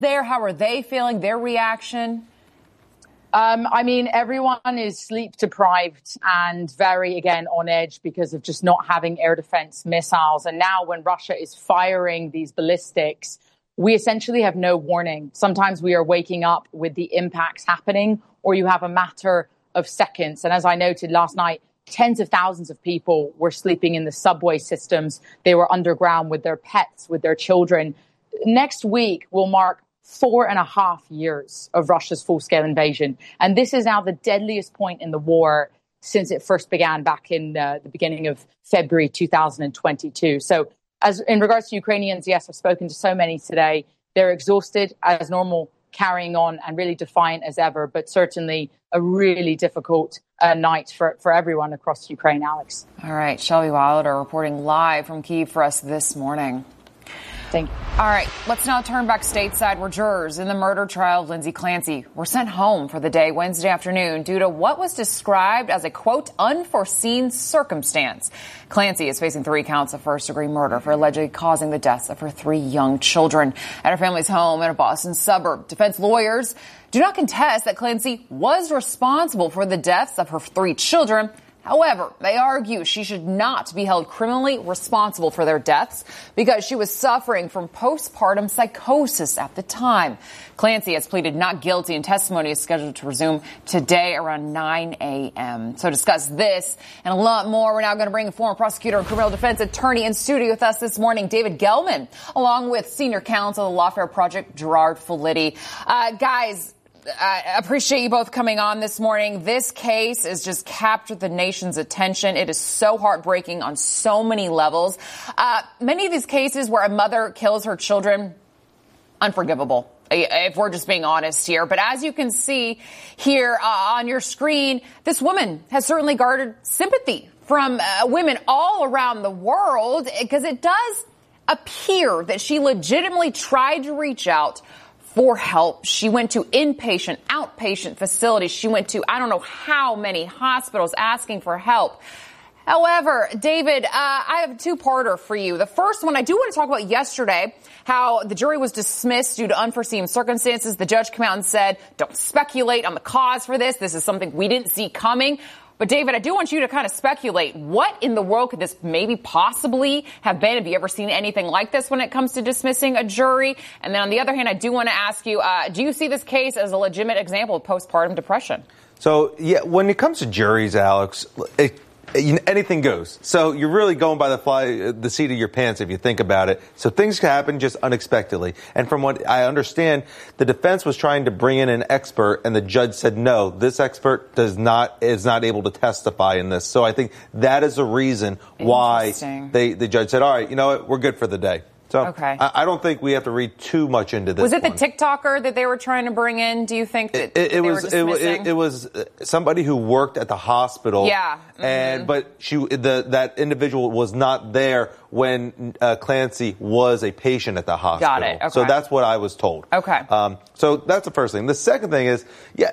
there? How are they feeling? Their reaction? I mean, everyone is sleep deprived and very, again, on edge because of just not having air defense missiles. And now when Russia is firing these ballistics, we essentially have no warning. Sometimes we are waking up with the impacts happening, or you have a matter of seconds. And as I noted last night, tens of thousands of people were sleeping in the subway systems. They were underground with their pets, with their children. Next week will mark 4.5 years of Russia's full-scale invasion. And this is now the deadliest point in the war since it first began back in the beginning of February 2022. So as in regards to Ukrainians, yes, I've spoken to so many today. They're exhausted as normal, carrying on and really defiant as ever, but certainly a really difficult night for everyone across Ukraine, Alex. All right. Shelby Wilder reporting live from Kyiv for us this morning. Thank you. All right, let's now turn back stateside where jurors in the murder trial of Lindsay Clancy were sent home for the day Wednesday afternoon due to what was described as a, quote, unforeseen circumstance. Clancy is facing 3 counts of first-degree murder for allegedly causing the deaths of her 3 young children at her family's home in a Boston suburb. Defense lawyers do not contest that Clancy was responsible for the deaths of her 3 children. However, they argue she should not be held criminally responsible for their deaths because she was suffering from postpartum psychosis at the time. Clancy has pleaded not guilty, and testimony is scheduled to resume today around 9 a.m. So to discuss this and a lot more, we're now going to bring a former prosecutor and criminal defense attorney in studio with us this morning, David Gelman, along with senior counsel of the Lawfare Project, Gerard Filitti. Guys, I appreciate you both coming on this morning. This case has just captured the nation's attention. It is so heartbreaking on so many levels. Many of these cases where a mother kills her children, unforgivable, if we're just being honest here. But as you can see here on your screen, this woman has certainly garnered sympathy from women all around the world because it does appear that she legitimately tried to reach out for help. She went to inpatient, outpatient facilities. She went to I don't know how many hospitals asking for help. However, David, I have a 2-parter for you. The first one, I do want to talk about yesterday, how the jury was dismissed due to unforeseen circumstances. The judge came out and said, don't speculate on the cause for this. This is something we didn't see coming. But, David, I do want you to kind of speculate. What in the world could this maybe possibly have been? Have you ever seen anything like this when it comes to dismissing a jury? And then on the other hand, I do want to ask you, do you see this case as a legitimate example of postpartum depression? So, yeah, when it comes to juries, Alex, anything goes. So you're really going by the seat of your pants if you think about it. So things can happen just unexpectedly. And from what I understand, the defense was trying to bring in an expert, and the judge said, no, this expert is not able to testify in this. So I think that is the reason why the judge said, all right, you know what, we're good for the day. So okay. I don't think we have to read too much into this. Was it the TikToker that they were trying to bring in? Do you think that it was somebody who worked at the hospital? Yeah. Mm-hmm. But that individual was not there when Clancy was a patient at the hospital. Got it. Okay. So that's what I was told. Okay. So that's the first thing. The second thing is,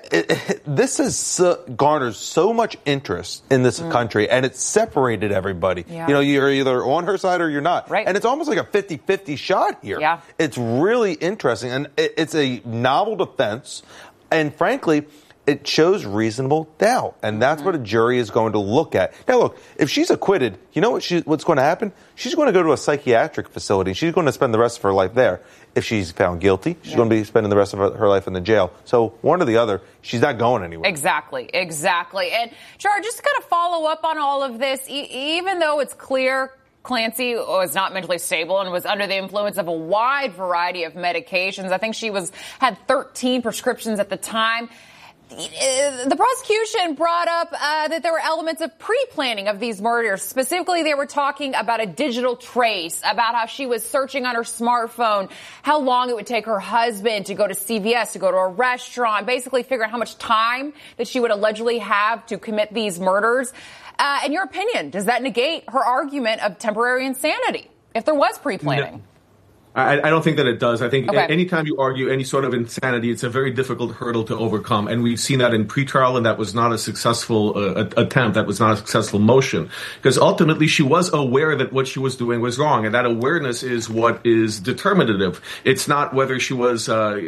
this has garnered so much interest in this country, and it's separated everybody. Yeah. You know, you're either on her side or you're not. Right. And it's almost like a 50-50 shot here. Yeah. It's really interesting, and it's a novel defense, and frankly, it shows reasonable doubt, and that's what a jury is going to look at. Now, look, if she's acquitted, you know what's going to happen? She's going to go to a psychiatric facility. She's going to spend the rest of her life there. If she's found guilty, she's going to be spending the rest of her life in the jail. So one or the other, she's not going anywhere. Exactly. And, Gerard, just to kind of follow up on all of this, even though it's clear Clancy was not mentally stable and was under the influence of a wide variety of medications. I think she had 13 prescriptions at the time. The prosecution brought up that there were elements of pre-planning of these murders. Specifically, they were talking about a digital trace, about how she was searching on her smartphone, how long it would take her husband to go to CVS, to go to a restaurant, basically figuring out how much time that she would allegedly have to commit these murders. In your opinion, does that negate her argument of temporary insanity if there was pre-planning? I don't think that it does. I think anytime you argue any sort of insanity, it's a very difficult hurdle to overcome. And we've seen that in pretrial, and that was not a successful attempt. That was not a successful motion. Because ultimately, she was aware that what she was doing was wrong. And that awareness is what is determinative. It's not whether she was